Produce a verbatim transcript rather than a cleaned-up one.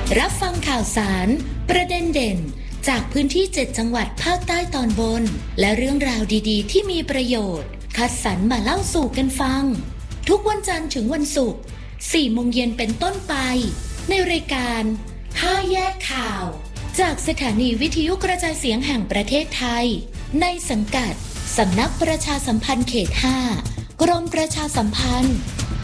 รับฟังข่าวสารประเด็นเด่นจากพื้นที่เจ็ดจังหวัดภาคใต้ตอนบนและเรื่องราวดีๆที่มีประโยชน์คัดสรรมาเล่าสู่กันฟังทุกวันจันทร์ถึงวันศุกร์สี่โมงเย็นเป็นต้นไปในรายการห้าแยกข่าวจากสถานีวิทยุกระจายเสียงแห่งประเทศไทยในสังกัดสำนักประชาสัมพันธ์เขตห้ากรมประชาสัมพันธ์